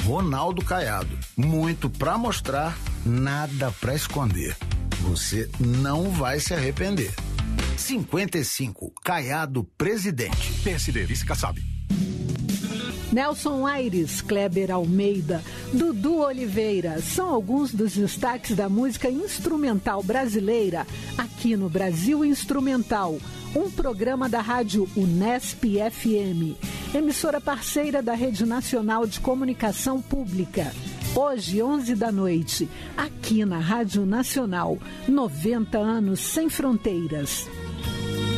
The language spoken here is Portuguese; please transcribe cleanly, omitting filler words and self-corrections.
Ronaldo Caiado. Muito pra mostrar, nada pra esconder. Você não vai se arrepender. 55, Caiado presidente. PSD, vice Kassab. Nelson Aires, Kleber Almeida, Dudu Oliveira são alguns dos destaques da música instrumental brasileira aqui no Brasil Instrumental, um programa da rádio Unesp FM, emissora parceira da Rede Nacional de Comunicação Pública. Hoje, 11 da noite, aqui na Rádio Nacional, 90 anos sem fronteiras.